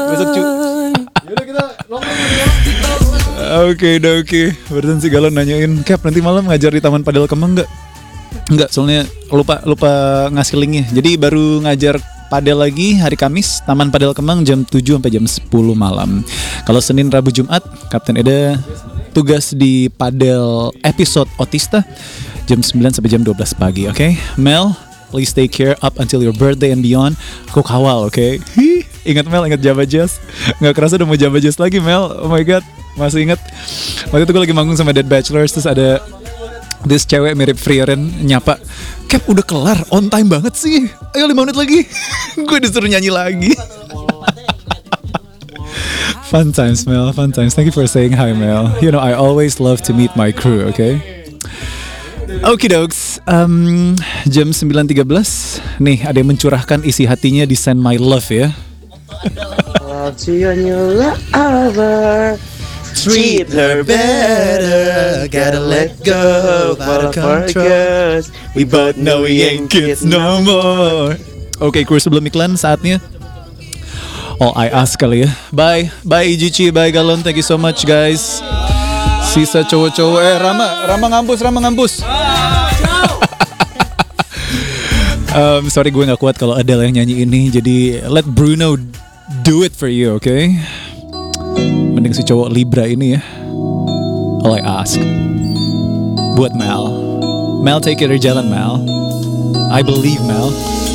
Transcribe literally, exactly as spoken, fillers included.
Besok cu. Yaudah kita nongkrong ya. Oke, udah oke. Barusan si Galon nanyain, Cap nanti malam ngajar di Taman Padel Kemang nggak? Nggak, soalnya lupa lupa ngasih linknya. Jadi baru ngajar padel lagi hari Kamis, Taman Padel Kemang jam tujuh sampai jam sepuluh malam. Kalau Senin, Rabu, Jumat, Kapten Eda tugas di padel episode Otista jam sembilan sampai jam dua belas pagi, oke? Okay? Mel, please take care up until your birthday and beyond. Aku kawal, oke? Okay? Ingat Mel, ingat Java Jazz. Nggak kerasa udah mau Java Jazz lagi, Mel. Oh my god, masih ingat. Waktu itu gue lagi manggung sama Dead Bachelors, terus ada this cewek mirip Frieren nyapa, Cap udah kelar, on time banget sih. Ayo lima menit lagi. Gue disuruh nyanyi lagi. Fun times, Mel, fun times. Thank you for saying hi, Mel. You know, I always love to meet my crew, okay? Oke dogs, um, jam sembilan tiga belas. Nih, ada yang mencurahkan isi hatinya di Send My Love ya. Love to your new lover. Treat her better. Gotta let go of our control. We both know we ain't kids no more. Oke, kru sebelum iklan saatnya All I Ask kali ya. Bye, bye Ijichi, bye Galon, thank you so much guys. Sisa cowok-cowok, eh Rama, Rama ngampus, Rama ngampus. um, sorry gue nggak kuat kalau Adele yang nyanyi ini, jadi let Bruno do it for you, oke? Okay? Mending si cowok Libra ini ya. All I Ask buat Mel. Mel, take it dari jalan Mel. I believe Mel.